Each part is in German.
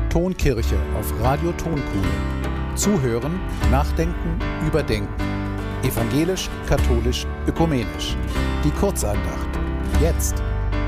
Tonkirche auf Radio Tonkuhle. Zuhören, nachdenken, überdenken. Evangelisch, katholisch, ökumenisch. Die Kurzandacht. Jetzt.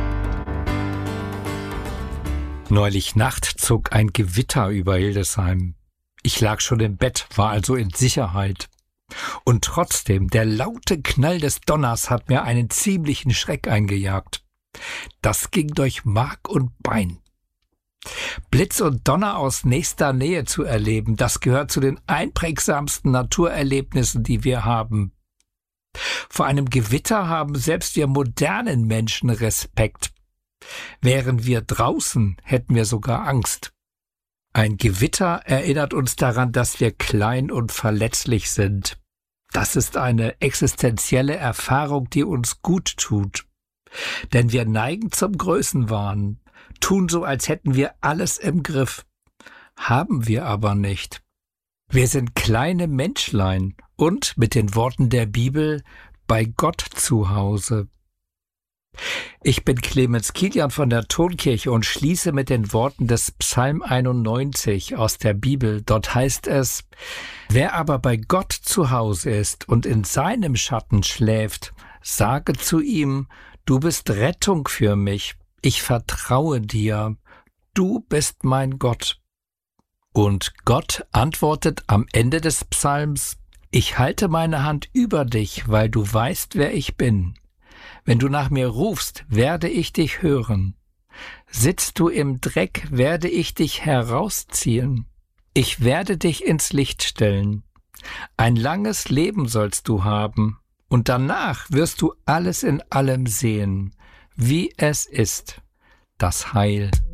Neulich Nacht zog ein Gewitter über Hildesheim. Ich lag schon im Bett, war also in Sicherheit. Und trotzdem, der laute Knall des Donners hat mir einen ziemlichen Schreck eingejagt. Das ging durch Mark und Bein. Blitz und Donner aus nächster Nähe zu erleben, das gehört zu den einprägsamsten Naturerlebnissen, die wir haben. Vor einem Gewitter haben selbst wir modernen Menschen Respekt. Wären wir draußen, hätten wir sogar Angst. Ein Gewitter erinnert uns daran, dass wir klein und verletzlich sind. Das ist eine existenzielle Erfahrung, die uns gut tut. Denn wir neigen zum Größenwahn, tun so, als hätten wir alles im Griff. Haben wir aber nicht. Wir sind kleine Menschlein und, mit den Worten der Bibel, bei Gott zu Hause. Ich bin Clemens Kilian von der Tonkirche und schließe mit den Worten des Psalm 91 aus der Bibel. Dort heißt es: Wer aber bei Gott zu Hause ist und in seinem Schatten schläft, sage zu ihm: Du bist Rettung für mich, ich vertraue dir, du bist mein Gott. Und Gott antwortet am Ende des Psalms: Ich halte meine Hand über dich, weil du weißt, wer ich bin. Wenn du nach mir rufst, werde ich dich hören. Sitzt du im Dreck, werde ich dich herausziehen. Ich werde dich ins Licht stellen. Ein langes Leben sollst du haben, und danach wirst du alles in allem sehen, wie es ist, das Heil.